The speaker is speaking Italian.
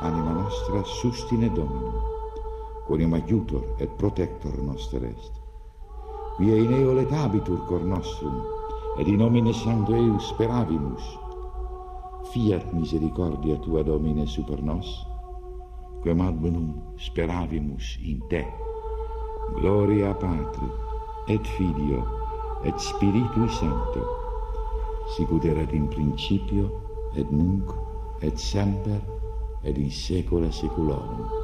anima nostra sustine Dominum, quoniam aiutor et protector noster est. Quia in eo letabitur cor nostrum, et in nomine Sancto eius speravimus. Fiat misericordia tua, Domine, super nos, quem ad bonum speravimus in te. Gloria Patri, et Filio, et Spiritui Sancto, sicut erat in principio, et nunc, et semper, et in saecula saeculorum.